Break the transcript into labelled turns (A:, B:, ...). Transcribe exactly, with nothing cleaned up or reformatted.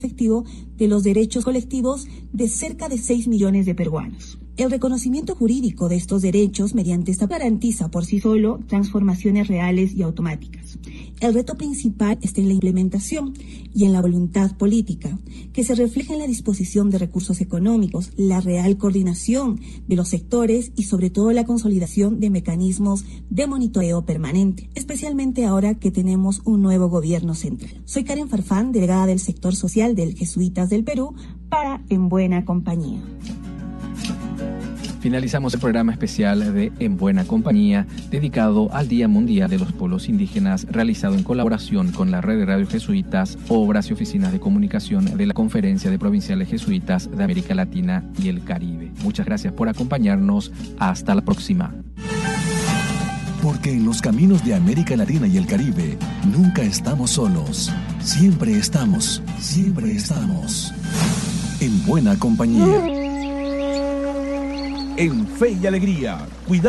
A: efectivo de los derechos colectivos de cerca de seis millones de peruanos. El reconocimiento jurídico de estos derechos mediante esta garantiza por sí solo transformaciones reales y automáticas. El reto principal está en la implementación y en la voluntad política, que se refleja en la disposición de recursos económicos, la real coordinación de los sectores y sobre todo la consolidación de mecanismos de monitoreo permanente, especialmente ahora que tenemos un nuevo gobierno central. Soy Karen Farfán, delegada del sector social del Jesuitas del Perú, para En Buena Compañía.
B: Finalizamos el programa especial de En Buena Compañía, dedicado al Día Mundial de los Pueblos Indígenas, realizado en colaboración con la Red de Radio Jesuitas, obras y oficinas de comunicación de la Conferencia de Provinciales Jesuitas de América Latina y el Caribe. Muchas gracias por acompañarnos. Hasta la próxima.
C: Porque en los caminos de América Latina y el Caribe nunca estamos solos. Siempre estamos, siempre estamos en buena compañía.
D: En Fe y Alegría, cuidado.